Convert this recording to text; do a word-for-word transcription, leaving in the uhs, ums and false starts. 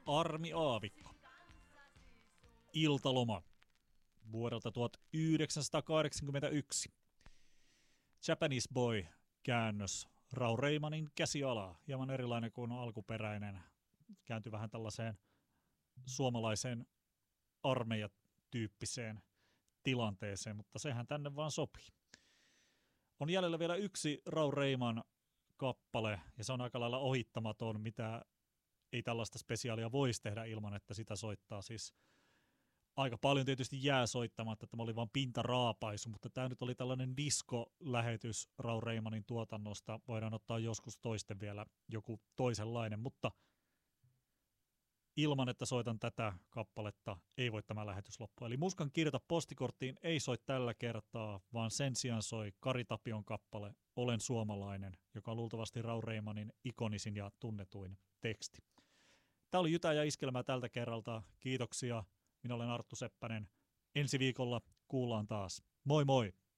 Armi Aavikko. Iltaloma vuodelta tuhatyhdeksänsataakahdeksankymmentäyksi. Japanese Boy käännös Raul Reimanin käsialaa. Hieman erilainen kuin alkuperäinen. Kääntyi vähän tällaiseen suomalaiseen armeijatyyppiseen tilanteeseen, mutta sehän tänne vaan sopii. On jäljellä vielä yksi Raul Reiman kappale, ja se on aika lailla ohittamaton, mitä ei tällaista spesiaalia voisi tehdä ilman, että sitä soittaa. Siis aika paljon tietysti jää soittamatta, että tämä oli vain pintaraapaisu, mutta tämä nyt oli tällainen diskolähetys Raul Reimanin tuotannosta. Voidaan ottaa joskus toisten vielä joku toisenlainen, mutta ilman, että soitan tätä kappaletta, ei voi tämä lähetys loppua. Eli Muskan kirjoita postikorttiin ei soi tällä kertaa, vaan sen sijaan soi Kari Tapion kappale Olen suomalainen, joka on luultavasti Raul Reimanin ikonisin ja tunnetuin teksti. Tämä oli Jytä ja Iskelmää tältä kerralta. Kiitoksia. Minä olen Arttu Seppänen. Ensi viikolla kuullaan taas. Moi moi!